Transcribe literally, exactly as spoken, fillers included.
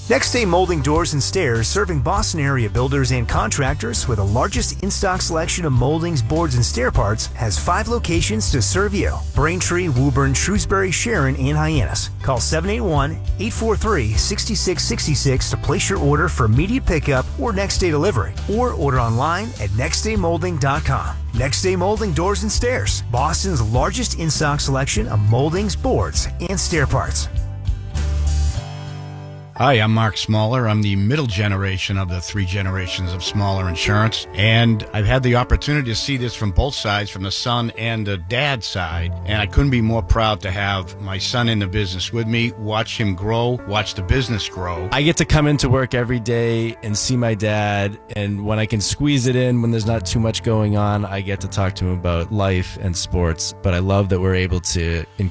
Next Day Molding Doors and Stairs, serving Boston area builders and contractors with the largest in-stock selection of moldings, boards, and stair parts, has five locations to serve you. Braintree, Woburn, Shrewsbury, Sharon, and Hyannis. Call seven eight one, eight four three, six six six six to place your order for immediate pickup or next day delivery, or order online at next day molding dot com. Next Day Molding Doors and Stairs, Boston's largest in-stock selection of moldings, boards, and stair parts. Hi, I'm Mark Smaller. I'm the middle generation of the three generations of Smaller Insurance, and I've had the opportunity to see this from both sides, from the son and the dad side, and I couldn't be more proud to have my son in the business with me, watch him grow, watch the business grow. I get to come into work every day and see my dad, and when I can squeeze it in, when there's not too much going on, I get to talk to him about life and sports, but I love that we're able to